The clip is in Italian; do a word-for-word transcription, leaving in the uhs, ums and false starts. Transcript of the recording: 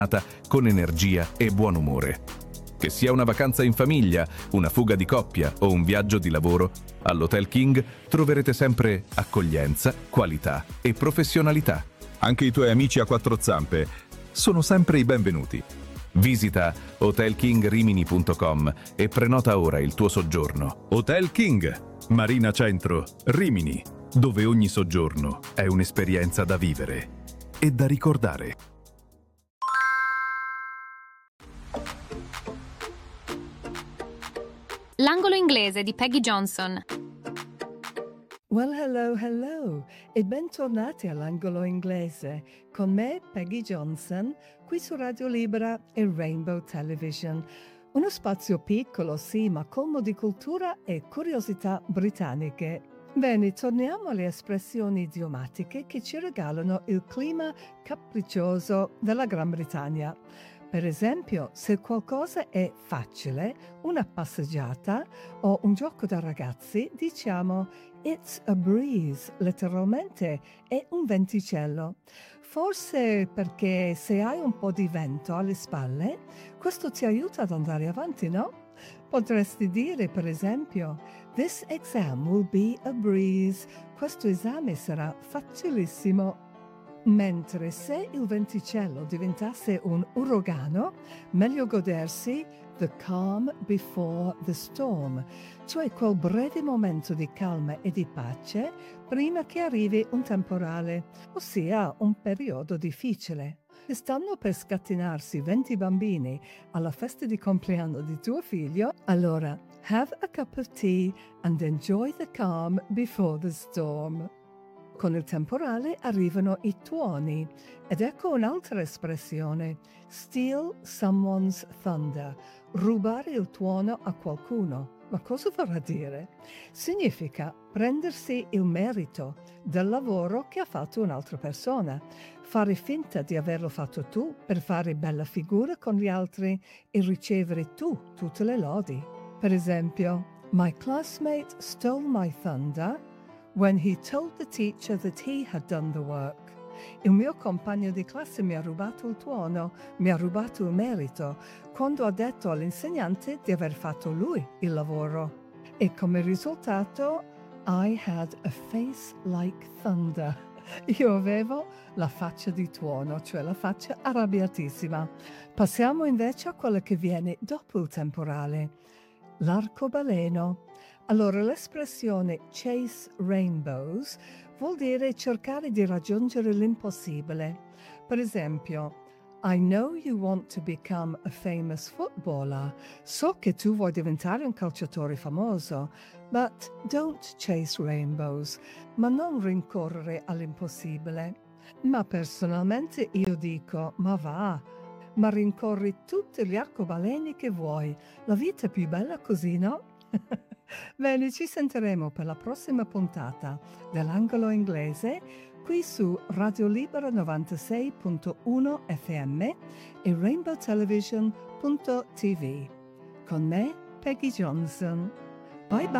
con energia e buon umore. Che sia una vacanza in famiglia, una fuga di coppia o un viaggio di lavoro, all'Hotel King troverete sempre accoglienza, qualità e professionalità. Anche i tuoi amici a quattro zampe sono sempre i benvenuti. Visita hotel king rimini punto com e prenota ora il tuo soggiorno. Hotel King, Marina Centro, Rimini, dove ogni soggiorno è un'esperienza da vivere e da ricordare. L'angolo inglese di Peggy Johnson. Well, hello, hello e bentornati all'angolo inglese con me, Peggy Johnson, qui su Radio Libera e Rainbow Television. Uno spazio piccolo, sì, ma colmo di cultura e curiosità britanniche. Bene, torniamo alle espressioni idiomatiche che ci regalano il clima capriccioso della Gran Bretagna. Per esempio, se qualcosa è facile, una passeggiata o un gioco da ragazzi, diciamo "It's a breeze", letteralmente è un venticello. Forse perché se hai un po' di vento alle spalle, questo ti aiuta ad andare avanti, no? Potresti dire, per esempio, "This exam will be a breeze", questo esame sarà facilissimo. Mentre se il venticello diventasse un uragano, meglio godersi the calm before the storm, cioè quel breve momento di calma e di pace prima che arrivi un temporale, ossia un periodo difficile. Se stanno per scattinarsi venti bambini alla festa di compleanno di tuo figlio, allora have a cup of tea and enjoy the calm before the storm. Con il temporale arrivano i tuoni ed ecco un'altra espressione, steal someone's thunder, rubare il tuono a qualcuno. Ma cosa vorrà dire? Significa prendersi il merito del lavoro che ha fatto un'altra persona, fare finta di averlo fatto tu per fare bella figura con gli altri e ricevere tu tutte le lodi. Per esempio, my classmate stole my thunder when he told the teacher that he had done the work. Il mio compagno di classe mi ha rubato il tuono, mi ha rubato il merito, quando ha detto all'insegnante di aver fatto lui il lavoro. E come risultato, I had a face like thunder. Io avevo la faccia di tuono, cioè la faccia arrabbiatissima. Passiamo invece a quella che viene dopo il temporale, l'arcobaleno. Allora, l'espressione chase rainbows vuol dire cercare di raggiungere l'impossibile. Per esempio, I know you want to become a famous footballer. So che tu vuoi diventare un calciatore famoso. But don't chase rainbows. Ma non rincorrere all'impossibile. Ma personalmente io dico, ma va, ma rincorri tutti gli arcobaleni che vuoi. La vita è più bella così, no? Bene, ci sentiremo per la prossima puntata dell'angolo inglese qui su Radio Libera novantasei punto uno F M e rainbow television punto t v. Con me, Peggy Johnson. Bye bye.